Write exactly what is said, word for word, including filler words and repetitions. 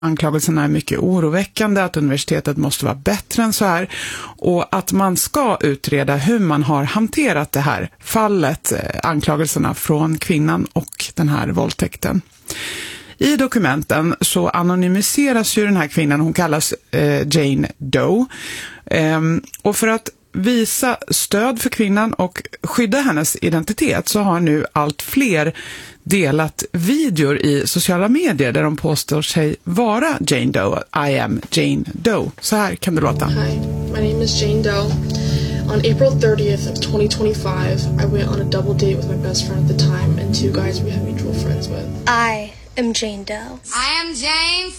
Anklagelserna är mycket oroväckande, att universitetet måste vara bättre än så här och att man ska utreda hur man har hanterat det här fallet, anklagelserna från kvinnan och den här våldtäkten. I dokumenten så anonymiseras ju den här kvinnan, hon kallas eh, Jane Doe. Ehm, och för att visa stöd för kvinnan och skydda hennes identitet så har nu allt fler delat videor i sociala medier där de påstår sig vara Jane Doe. I am Jane Doe. Så här kan det låta. Hi, my name is Jane Doe. On April thirtieth of twenty twenty-five, I went on a double date with my best friend at the time and two guys we had mutual friends with. I am Jane Doe. I am Jane